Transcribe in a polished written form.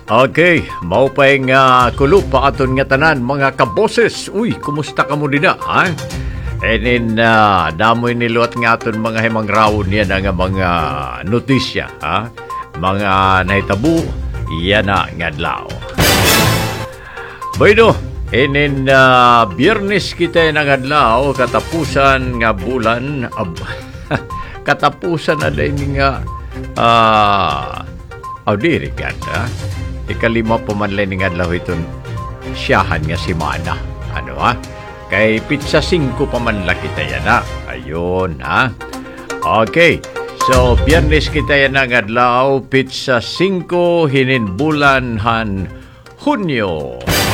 Okay, maupay nga kulo pa aton nga tanan mga kaboses. Uy, kumusta ka mo din ha? And then, damoy niluat nga aton mga himang rawon yan nga mga notisya, ha? Mga nahitabu, yan na nga adlaw. Bueno, and then, biyernes kita nga adlaw, katapusan nga bulan, katapusan na din nga, diri ka, ha? Ikalima pamanlay nga adlaw iton siyahan nga si Mana. Ano ha? Kay pizza 5 pamanla kita yan ha. Ayun ha. Okay. So, biyernes kita yan nga adlaw, pizza 5 hininbulan han Hunyo.